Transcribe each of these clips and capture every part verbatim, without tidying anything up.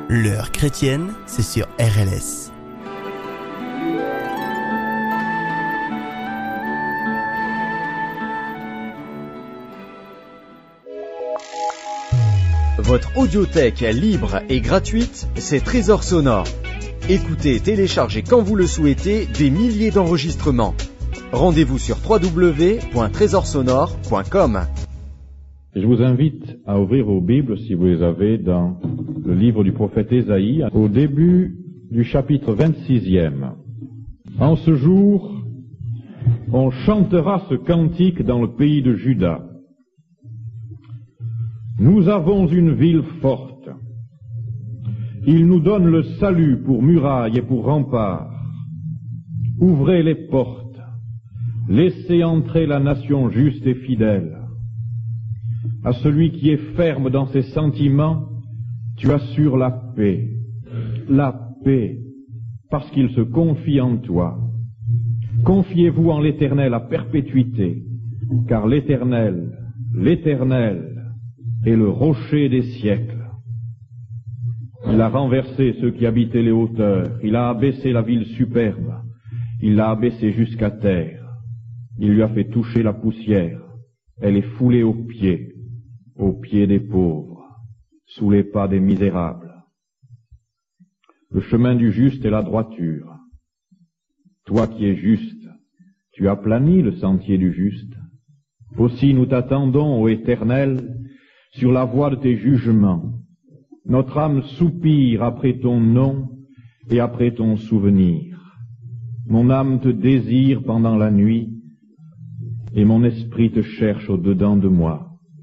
L'heure chrétienne, c'est sur R L S. Votre audiothèque libre et gratuite, c'est Trésor Sonore. Écoutez et téléchargez quand vous le souhaitez des milliers d'enregistrements. Rendez-vous sur w w w point trésor sonore point com. Je vous invite à ouvrir vos Bibles, si vous les avez, dans le livre du prophète Ésaïe, au début du chapitre vingt-sixième. En ce jour, on chantera ce cantique dans le pays de Juda. Nous avons une ville forte. Il nous donne le salut pour muraille et pour rempart. Ouvrez les portes. Laissez entrer la nation juste et fidèle. À celui qui est ferme dans ses sentiments, tu assures la paix. La paix, parce qu'il se confie en toi. Confiez-vous en l'Éternel à perpétuité, car l'Éternel, l'Éternel, est le rocher des siècles. Il a renversé ceux qui habitaient les hauteurs, il a abaissé la ville superbe, il l'a abaissée jusqu'à terre, il lui a fait toucher la poussière, elle est foulée aux pieds, aux pieds des pauvres, sous les pas des misérables. Le chemin du juste est la droiture. Toi qui es juste, tu aplanis le sentier du juste. Aussi nous t'attendons, ô Éternel, sur la voie de tes jugements. Notre âme soupire après ton nom et après ton souvenir. Mon âme te désire pendant la nuit et mon esprit te cherche au-dedans de moi.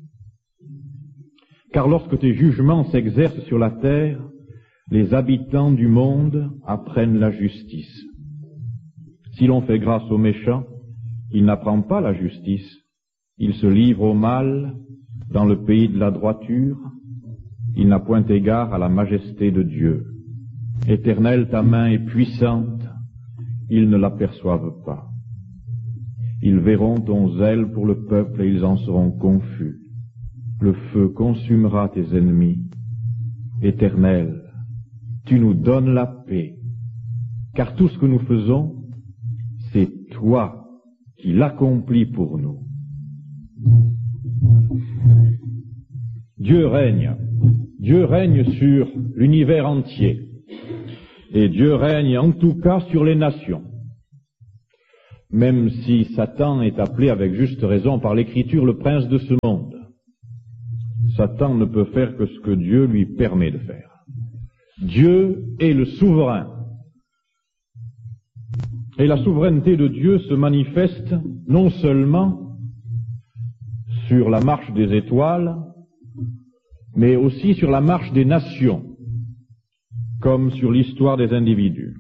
Car lorsque tes jugements s'exercent sur la terre, les habitants du monde apprennent la justice. Si l'on fait grâce aux méchants, il n'apprend pas la justice. Il se livre au mal dans le pays de la droiture. Il n'a point égard à la majesté de Dieu. Éternel, ta main est puissante. Ils ne l'aperçoivent pas. Ils verront ton zèle pour le peuple et ils en seront confus. Le feu consumera tes ennemis. Éternel, tu nous donnes la paix, car tout ce que nous faisons, c'est toi qui l'accomplis pour nous. Dieu règne. Dieu règne sur l'univers entier. Et Dieu règne en tout cas sur les nations. Même si Satan est appelé avec juste raison par l'Écriture le prince de ce monde, Satan ne peut faire que ce que Dieu lui permet de faire. Dieu est le souverain. Et la souveraineté de Dieu se manifeste non seulement sur la marche des étoiles, mais aussi sur la marche des nations, comme sur l'histoire des individus.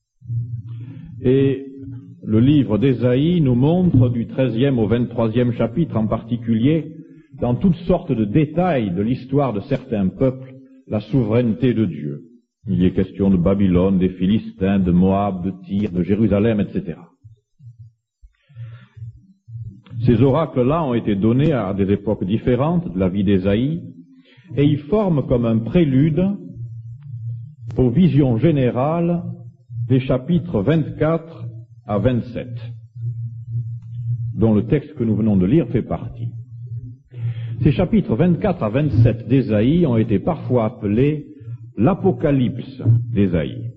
Et le livre d'Ésaïe nous montre, du treizième au vingt-troisième chapitre en particulier, dans toutes sortes de détails de l'histoire de certains peuples, la souveraineté de Dieu. Il y est question de Babylone, des Philistins, de Moab, de Tyr, de Jérusalem, et cetera. Ces oracles-là ont été donnés à des époques différentes de la vie d'Ésaïe, et ils forment comme un prélude aux visions générales des chapitres vingt-quatre à vingt-sept, dont le texte que nous venons de lire fait partie. Ces chapitres vingt-quatre à vingt-sept d'Ésaïe ont été parfois appelés l'Apocalypse d'Ésaïe.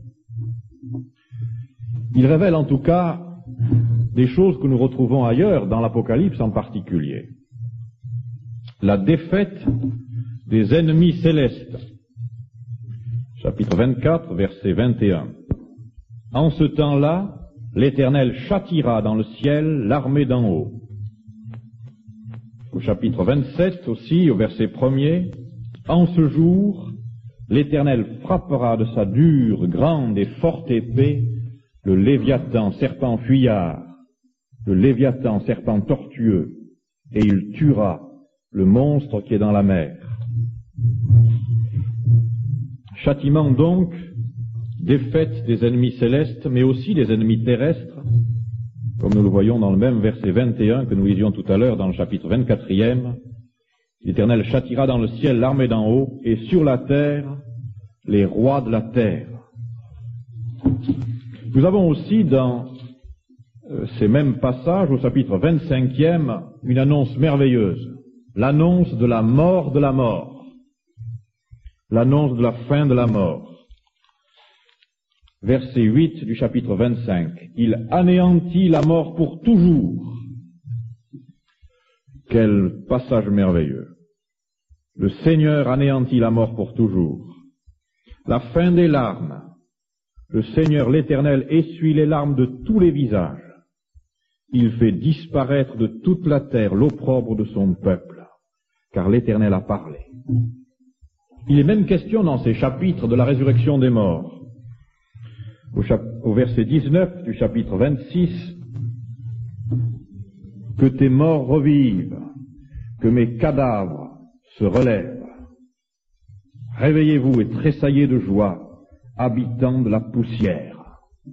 Ils révèlent en tout cas des choses que nous retrouvons ailleurs, dans l'Apocalypse en particulier. La défaite des ennemis célestes. Chapitre vingt-quatre, verset vingt et un. En ce temps-là, l'Éternel châtiera dans le ciel l'armée d'en haut. Au chapitre vingt-sept aussi, au verset premier, en ce jour, l'Éternel frappera de sa dure, grande et forte épée le Léviathan, serpent fuyard, le Léviathan, serpent tortueux, et il tuera le monstre qui est dans la mer. Châtiment donc, défaite des ennemis célestes, mais aussi des ennemis terrestres, comme nous le voyons dans le même verset vingt et un que nous lisions tout à l'heure dans le chapitre vingt-quatrième. L'Éternel châtira dans le ciel l'armée d'en haut, et sur la terre les rois de la terre. Nous avons aussi dans euh, ces mêmes passages, au chapitre vingt-cinquième, une annonce merveilleuse, l'annonce de la mort de la mort, l'annonce de la fin de la mort. Verset huit du chapitre vingt-cinq, « Il anéantit la mort pour toujours ». Quel passage merveilleux. Le Seigneur anéantit la mort pour toujours. La fin des larmes. Le Seigneur l'Éternel essuie les larmes de tous les visages. Il fait disparaître de toute la terre l'opprobre de son peuple, car l'Éternel a parlé. Il est même question dans ces chapitres de la résurrection des morts. Au, chap- au verset dix-neuf du chapitre vingt-six, « Que tes morts revivent, que mes cadavres se relèvent. Réveillez-vous et tressaillez de joie, habitants de la poussière. »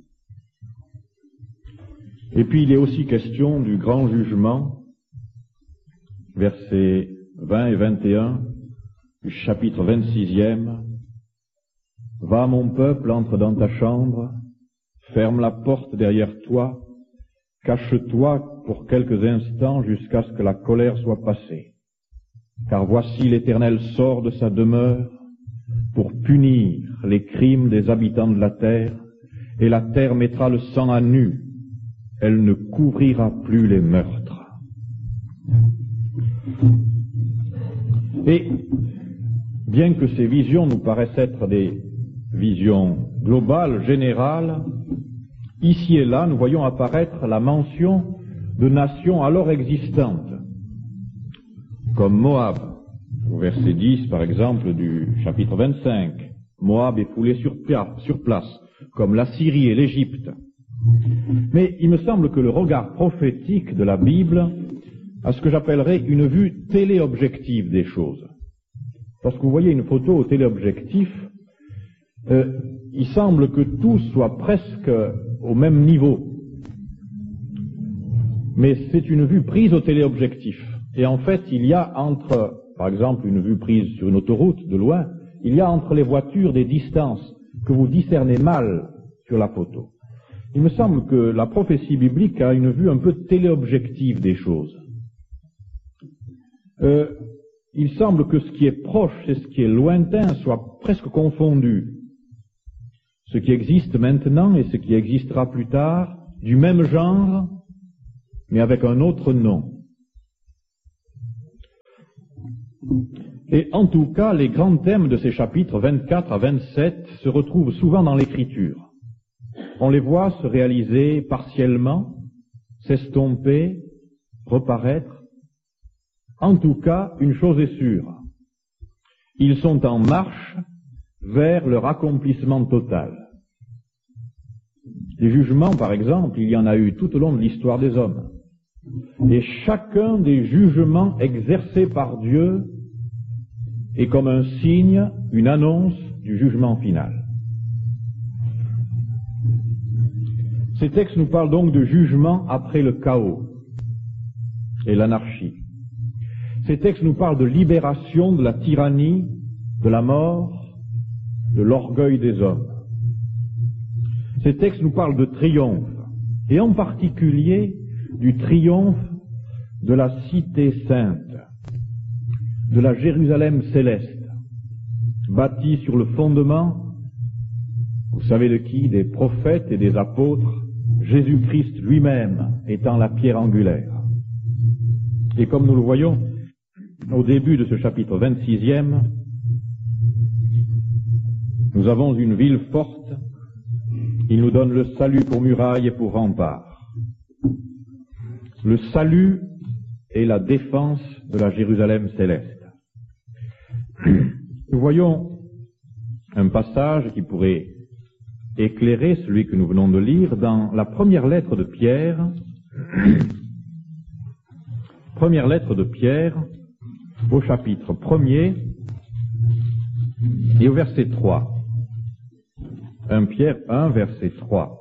Et puis il est aussi question du grand jugement, versets vingt et vingt et un du chapitre vingt-sixième. « Va, mon peuple, entre dans ta chambre, ferme la porte derrière toi, cache-toi pour quelques instants jusqu'à ce que la colère soit passée. Car voici l'Éternel sort de sa demeure pour punir les crimes des habitants de la terre, et la terre mettra le sang à nu. Elle ne couvrira plus les meurtres. » Et bien que ces visions nous paraissent être des visions globales, générales, ici et là, nous voyons apparaître la mention de nations alors existantes, comme Moab, au verset dix, par exemple, du chapitre vingt-cinq. Moab est foulé sur, sur place, comme la Syrie et l'Égypte. Mais il me semble que le regard prophétique de la Bible a ce que j'appellerais une vue téléobjective des choses. Lorsque vous voyez une photo au téléobjectif, euh, il semble que tout soit presque au même niveau. Mais c'est une vue prise au téléobjectif. Et en fait, il y a entre, par exemple, une vue prise sur une autoroute de loin, il y a entre les voitures des distances que vous discernez mal sur la photo. Il me semble que la prophétie biblique a une vue un peu téléobjective des choses. Euh, il semble que ce qui est proche et ce qui est lointain soit presque confondu. Ce qui existe maintenant et ce qui existera plus tard, du même genre, mais avec un autre nom. Et en tout cas, les grands thèmes de ces chapitres vingt-quatre à vingt-sept se retrouvent souvent dans l'Écriture. On les voit se réaliser partiellement, s'estomper, reparaître. En tout cas, une chose est sûre. Ils sont en marche vers leur accomplissement total. Les jugements, par exemple, il y en a eu tout au long de l'histoire des hommes. Et chacun des jugements exercés par Dieu est comme un signe, une annonce du jugement final. Ces textes nous parlent donc de jugement après le chaos et l'anarchie. Ces textes nous parlent de libération de la tyrannie, de la mort, de l'orgueil des hommes. Ces textes nous parlent de triomphe, et en particulier du triomphe de la cité sainte, de la Jérusalem céleste, bâtie sur le fondement, vous savez de qui? Des prophètes et des apôtres, Jésus-Christ lui-même étant la pierre angulaire. Et comme nous le voyons au début de ce chapitre vingt-sixième, nous avons une ville forte, il nous donne le salut pour muraille et pour rempart. Le salut est la défense de la Jérusalem céleste. Nous voyons un passage qui pourrait éclairer celui que nous venons de lire dans la première lettre de Pierre, première lettre de Pierre, au chapitre premier et au verset trois. un Pierre un, verset trois.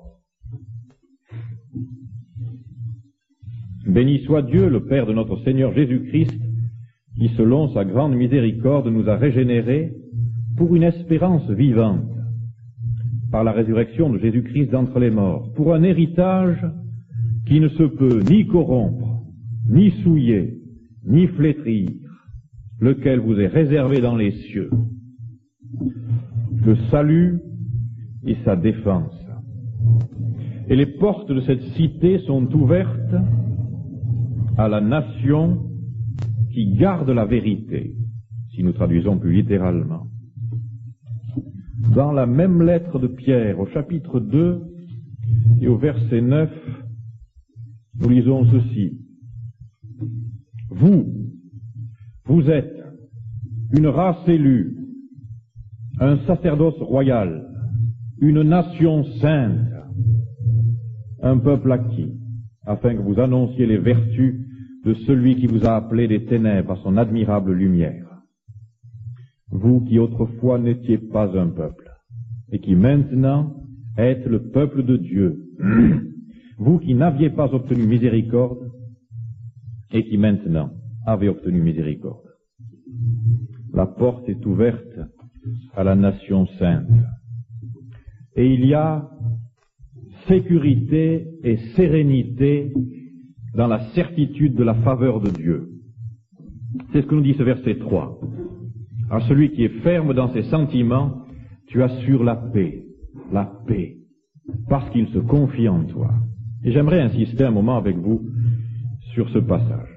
Béni soit Dieu, le Père de notre Seigneur Jésus-Christ, qui, selon sa grande miséricorde, nous a régénérés pour une espérance vivante, par la résurrection de Jésus-Christ d'entre les morts, pour un héritage qui ne se peut ni corrompre, ni souiller, ni flétrir, lequel vous est réservé dans les cieux. Le salut et sa défense. Et les portes de cette cité sont ouvertes à la nation qui garde la vérité, si nous traduisons plus littéralement. Dans la même lettre de Pierre, au chapitre deux et au verset neuf, nous lisons ceci. Vous, vous êtes une race élue, un sacerdoce royal, une nation sainte, un peuple acquis, afin que vous annonciez les vertus de celui qui vous a appelé des ténèbres à son admirable lumière. Vous qui autrefois n'étiez pas un peuple, et qui maintenant êtes le peuple de Dieu, vous qui n'aviez pas obtenu miséricorde, et qui maintenant avez obtenu miséricorde. La porte est ouverte à la nation sainte. Et il y a sécurité et sérénité dans la certitude de la faveur de Dieu. C'est ce que nous dit ce verset trois. À celui qui est ferme dans ses sentiments, tu assures la paix, la paix, parce qu'il se confie en toi. Et j'aimerais insister un moment avec vous sur ce passage.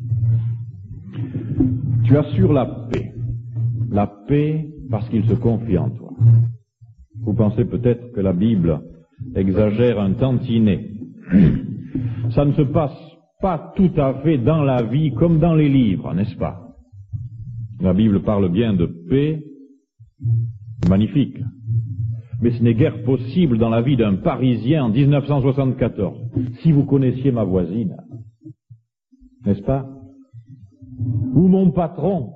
Tu assures la paix, la paix parce qu'il se confie en toi. Vous pensez peut-être que la Bible exagère un tantinet. Ça ne se passe pas tout à fait dans la vie comme dans les livres, n'est-ce pas? La Bible parle bien de paix, magnifique. Mais ce n'est guère possible dans la vie d'un Parisien en mille neuf cent soixante-quatorze. Si vous connaissiez ma voisine, n'est-ce pas? Ou mon patron,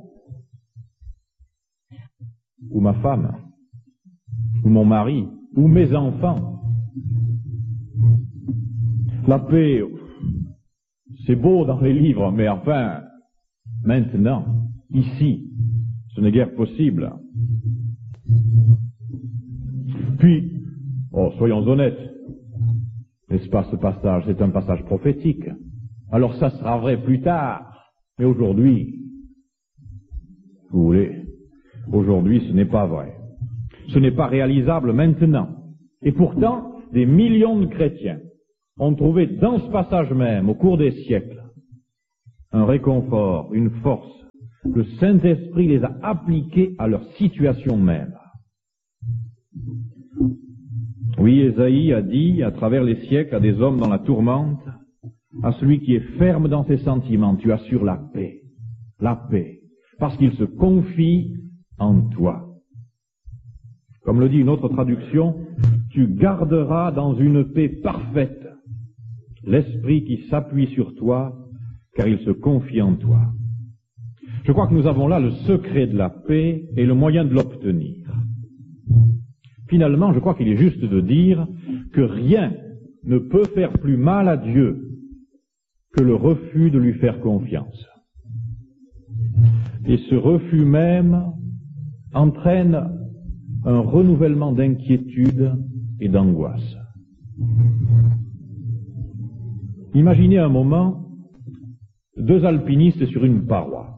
ou ma femme, ou mon mari, ou mes enfants. La paix, c'est beau dans les livres, mais enfin, maintenant, ici, ce n'est guère possible. Puis, oh, soyons honnêtes, n'est-ce pas, ce passage, c'est un passage prophétique. Alors ça sera vrai plus tard, mais aujourd'hui, vous voulez, aujourd'hui ce n'est pas vrai. Ce n'est pas réalisable maintenant. Et pourtant, des millions de chrétiens ont trouvé dans ce passage même, au cours des siècles, un réconfort, une force. Le Saint-Esprit les a appliqués à leur situation même. Oui, Ésaïe a dit, à travers les siècles, à des hommes dans la tourmente, à celui qui est ferme dans ses sentiments, tu assures la paix, la paix, parce qu'il se confie en toi. Comme le dit une autre traduction, tu garderas dans une paix parfaite l'esprit qui s'appuie sur toi, car il se confie en toi. Je crois que nous avons là le secret de la paix et le moyen de l'obtenir. Finalement, je crois qu'il est juste de dire que rien ne peut faire plus mal à Dieu que le refus de lui faire confiance. Et ce refus même entraîne un renouvellement d'inquiétude et d'angoisse. Imaginez un moment deux alpinistes sur une paroi.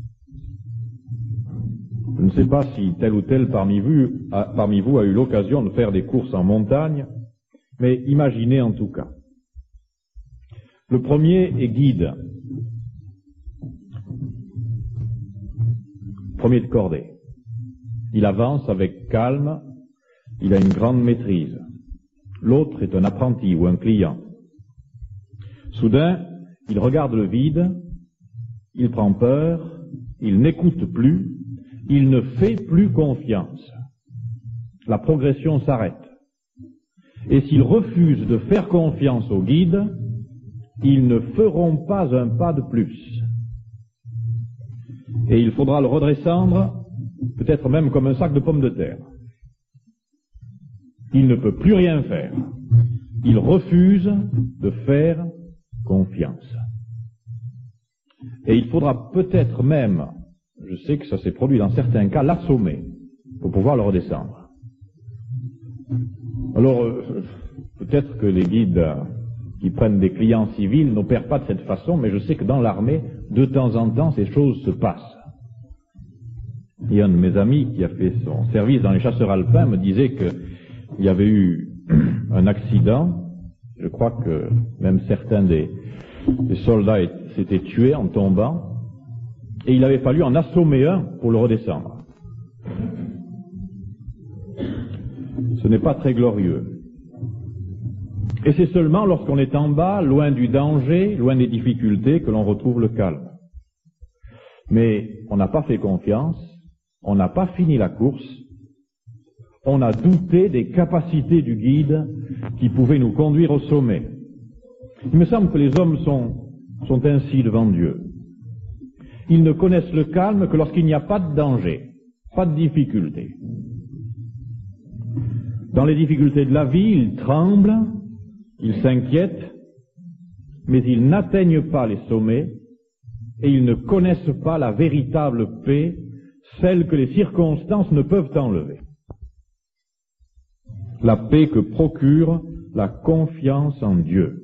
Je ne sais pas si tel ou tel parmi vous, a, parmi vous a eu l'occasion de faire des courses en montagne, mais imaginez en tout cas. Le premier est guide, premier de cordée. Il avance avec calme, il a une grande maîtrise. L'autre est un apprenti ou un client. Soudain, il regarde le vide, il prend peur, il n'écoute plus, il ne fait plus confiance. La progression s'arrête. Et s'il refuse de faire confiance au guide, ils ne feront pas un pas de plus. Et il faudra le redescendre, peut-être même comme un sac de pommes de terre. Il ne peut plus rien faire. Il refuse de faire confiance. Et il faudra peut-être même, je sais que ça s'est produit dans certains cas, l'assommer. pour pouvoir le redescendre. Alors, euh, peut-être que les guides euh, qui prennent des clients civils n'opèrent pas de cette façon, mais je sais que dans l'armée, de temps en temps, ces choses se passent. Il y a un de mes amis qui a fait son service dans les chasseurs alpins me disait qu'il y avait eu un accident. Je crois que même certains des, des soldats s'étaient tués en tombant, et il avait fallu en assommer un pour le redescendre. Ce n'est pas très glorieux. Et c'est seulement lorsqu'on est en bas, loin du danger, loin des difficultés, que l'on retrouve le calme. Mais on n'a pas fait confiance, on n'a pas fini la course, on a douté des capacités du guide qui pouvait nous conduire au sommet. Il me semble que les hommes sont, sont ainsi devant Dieu. Ils ne connaissent le calme que lorsqu'il n'y a pas de danger, pas de difficulté. Dans les difficultés de la vie, ils tremblent, ils s'inquiètent, mais ils n'atteignent pas les sommets et ils ne connaissent pas la véritable paix, celle que les circonstances ne peuvent enlever. La paix que procure la confiance en Dieu.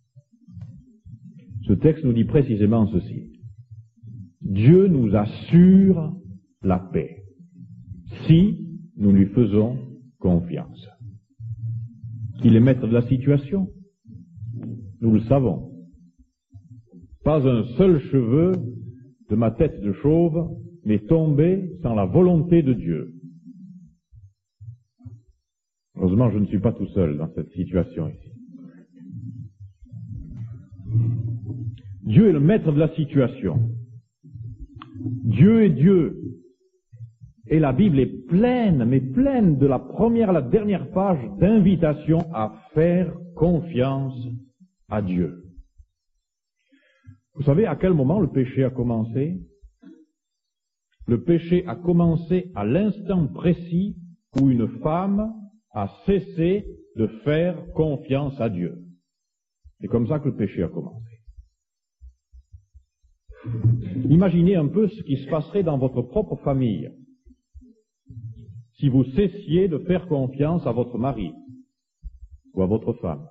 Ce texte nous dit précisément ceci. Dieu nous assure la paix, si nous lui faisons confiance. Il est maître de la situation. Nous le savons. Pas un seul cheveu de ma tête de chauve n'est tombé sans la volonté de Dieu. Heureusement, je ne suis pas tout seul dans cette situation ici. Dieu est le maître de la situation. Dieu est Dieu. Et la Bible est pleine, mais pleine de la première à la dernière page d'invitation à faire confiance à Dieu. Vous savez à quel moment le péché a commencé? Le péché a commencé à l'instant précis où une femme a cessé de faire confiance à Dieu. C'est comme ça que le péché a commencé. Imaginez un peu ce qui se passerait dans votre propre famille si vous cessiez de faire confiance à votre mari ou à votre femme,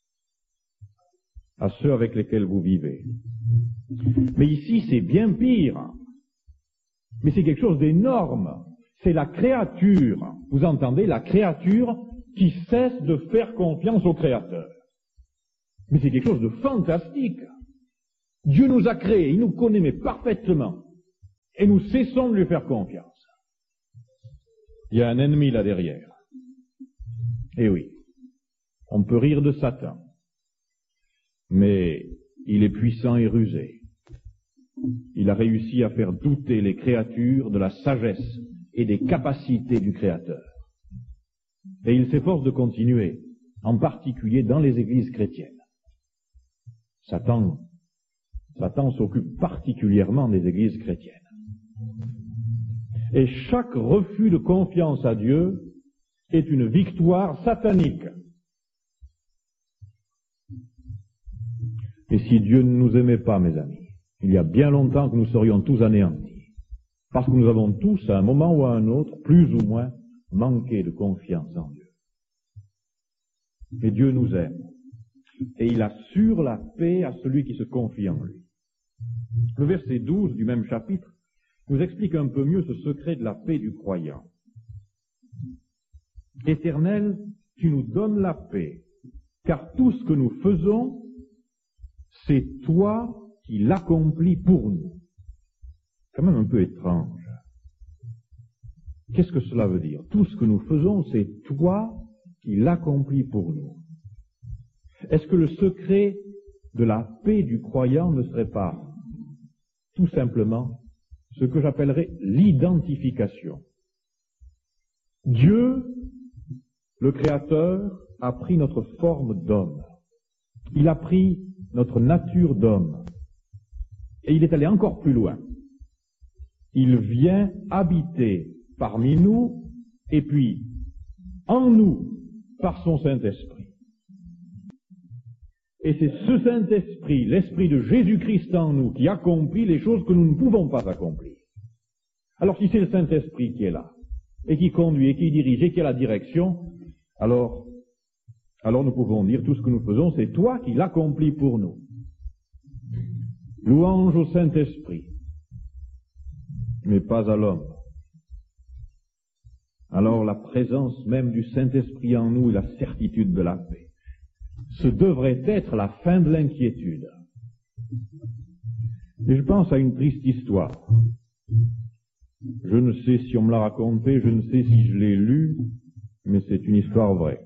à ceux avec lesquels vous vivez. Mais ici, c'est bien pire. Mais c'est quelque chose d'énorme. C'est la créature, vous entendez, la créature qui cesse de faire confiance au Créateur. Mais c'est quelque chose de fantastique. Dieu nous a créés, il nous connaît mais parfaitement, et nous cessons de lui faire confiance. Il y a un ennemi là derrière. Eh oui, on peut rire de Satan, mais il est puissant et rusé. Il a réussi à faire douter les créatures de la sagesse et des capacités du Créateur. Et il s'efforce de continuer, en particulier dans les églises chrétiennes. Satan, Satan s'occupe particulièrement des églises chrétiennes. Et chaque refus de confiance à Dieu est une victoire satanique. Et si Dieu ne nous aimait pas, mes amis, il y a bien longtemps que nous serions tous anéantis. Parce que nous avons tous, à un moment ou à un autre, plus ou moins, manqué de confiance en Dieu. Et Dieu nous aime. Et il assure la paix à celui qui se confie en lui. Le verset douze du même chapitre nous explique un peu mieux ce secret de la paix du croyant. Éternel, tu nous donnes la paix, car tout ce que nous faisons, c'est toi qui l'accomplis pour nous. C'est quand même un peu étrange. Qu'est-ce que cela veut dire? Tout ce que nous faisons, c'est toi qui l'accomplis pour nous. Est-ce que le secret de la paix du croyant ne serait pas tout simplement ce que j'appellerais l'identification? Dieu, le Créateur, a pris notre forme d'homme. Il a pris notre nature d'homme. Et il est allé encore plus loin. Il vient habiter parmi nous, et puis en nous, par son Saint-Esprit. Et c'est ce Saint-Esprit, l'Esprit de Jésus-Christ en nous, qui accomplit les choses que nous ne pouvons pas accomplir. Alors si c'est le Saint-Esprit qui est là, et qui conduit, et qui dirige, et qui a la direction, alors, alors nous pouvons dire tout ce que nous faisons, c'est toi qui l'accomplis pour nous. Louange au Saint-Esprit, mais pas à l'homme. Alors la présence même du Saint-Esprit en nous et la certitude de la paix, ce devrait être la fin de l'inquiétude. Et je pense à une triste histoire. Je ne sais si on me l'a racontée, je ne sais si je l'ai lue, mais c'est une histoire vraie.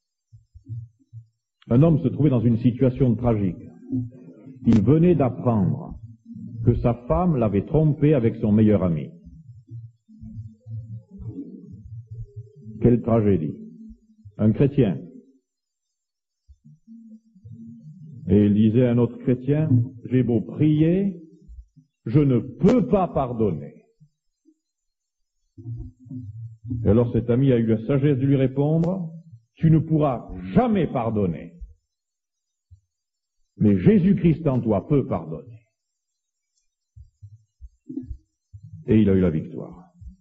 Un homme se trouvait dans une situation tragique. Il venait d'apprendre que sa femme l'avait trompé avec son meilleur ami. Quelle tragédie. Un chrétien. Et il disait à un autre chrétien, j'ai beau prier, je ne peux pas pardonner. Et alors cet ami a eu la sagesse de lui répondre, tu ne pourras jamais pardonner. Mais Jésus-Christ en toi peut pardonner. Et il a eu la victoire.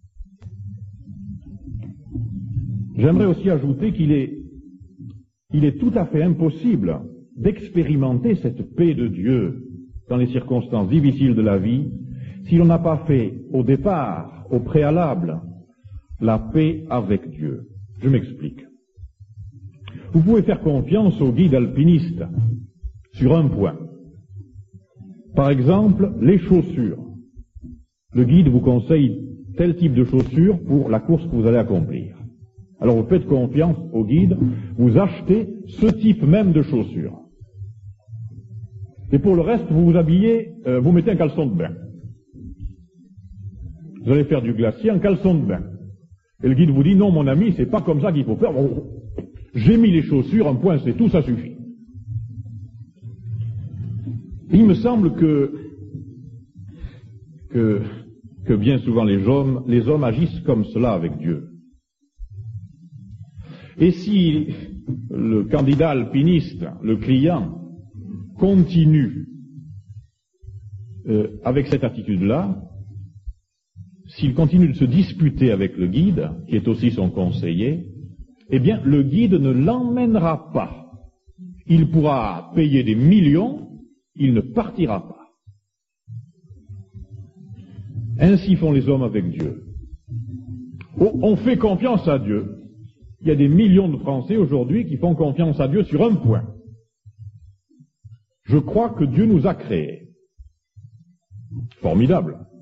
J'aimerais aussi ajouter qu'il est, il est tout à fait impossible d'expérimenter cette paix de Dieu dans les circonstances difficiles de la vie si l'on n'a pas fait au départ, au préalable, la paix avec Dieu. Je m'explique. Vous pouvez faire confiance au guide alpiniste sur un point. Par exemple, les chaussures. Le guide vous conseille tel type de chaussures pour la course que vous allez accomplir. Alors vous faites confiance au guide, vous achetez ce type même de chaussures. Et pour le reste, vous vous habillez, euh, vous mettez un caleçon de bain. Vous allez faire du glacier en caleçon de bain. Et le guide vous dit, non mon ami, c'est pas comme ça qu'il faut faire. Bon, j'ai mis les chaussures, un point c'est tout, ça suffit. Il me semble que, que, que bien souvent les hommes, les hommes agissent comme cela avec Dieu. Et si le candidat alpiniste, le client, continue euh, avec cette attitude-là, s'il continue de se disputer avec le guide, qui est aussi son conseiller, eh bien, le guide ne l'emmènera pas. Il pourra payer des millions, il ne partira pas. Ainsi font les hommes avec Dieu. Oh, on fait confiance à Dieu. Il y a des millions de Français aujourd'hui qui font confiance à Dieu sur un point. Je crois que Dieu nous a créés. Formidable.